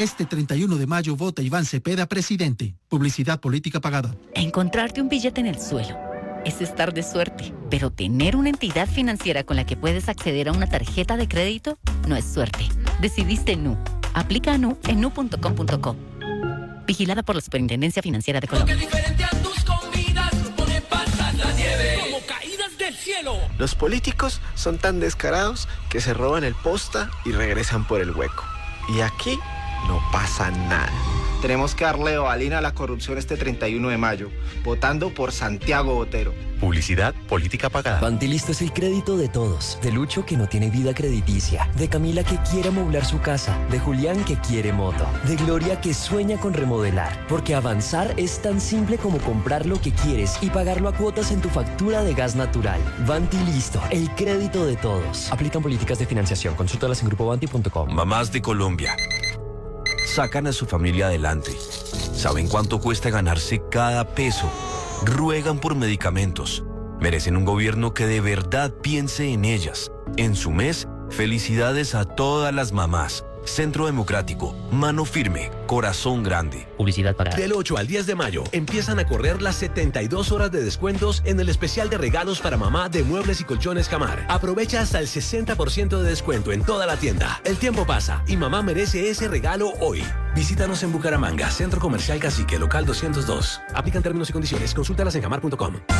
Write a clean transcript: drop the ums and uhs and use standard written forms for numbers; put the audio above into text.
Este 31 de mayo vota Iván Cepeda presidente. Publicidad política pagada. Encontrarte un billete en el suelo es estar de suerte, pero tener una entidad financiera con la que puedes acceder a una tarjeta de crédito no es suerte. Decidiste Nu. Aplica a Nu en nu.com.co. Vigilada por la Superintendencia Financiera de Colombia. Lo que diferente a tus comidas pone pasar la nieve como caídas del cielo. Los políticos son tan descarados que se roban el posta y regresan por el hueco. Y aquí no pasa nada. Tenemos que darle ovalina a la corrupción este 31 de mayo, votando por Santiago Botero. Publicidad política pagada. Bantilisto es el crédito de todos. De Lucho, que no tiene vida crediticia. De Camila, que quiere amoblar su casa. De Julián, que quiere moto. De Gloria, que sueña con remodelar. Porque avanzar es tan simple como comprar lo que quieres y pagarlo a cuotas en tu factura de gas natural. Bantilisto, el crédito de todos. Aplican políticas de financiación. Consúltalas en grupobanti.com. Mamás de Colombia, sacan a su familia adelante. ¿Saben cuánto cuesta ganarse cada peso? Ruegan por medicamentos. Merecen un gobierno que de verdad piense en ellas. En su mes, felicidades a todas las mamás. Centro Democrático, mano firme, corazón grande. Publicidad pagada. Del 8 al 10 de mayo empiezan a correr las 72 horas de descuentos en el especial de regalos para mamá de Muebles y Colchones Camar. Aprovecha hasta el 60% de descuento en toda la tienda. El tiempo pasa y mamá merece ese regalo hoy. Visítanos en Bucaramanga, Centro Comercial Cacique, local 202. Aplican términos y condiciones. Consúltalas en camar.com.